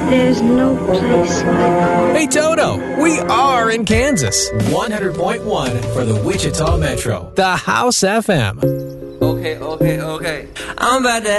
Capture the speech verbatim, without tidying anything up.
There's no place like home. Hey, Toto, we are in Kansas. one hundred point one for the Wichita Metro. The House F M. Okay, okay, okay. I'm about to